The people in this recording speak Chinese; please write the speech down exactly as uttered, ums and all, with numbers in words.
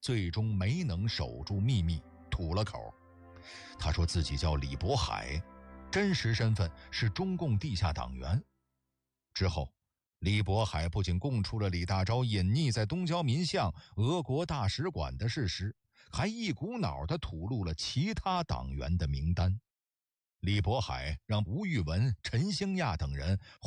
最终没能守住秘密，吐了口。他说自己叫李渤海，真实身份是中共地下党员。之后，李渤海不仅供出了李大钊隐匿在东交民巷俄国大使馆的事实，还一股脑地吐露了其他党员的名单。李渤海让吴玉文、陈兴亚等人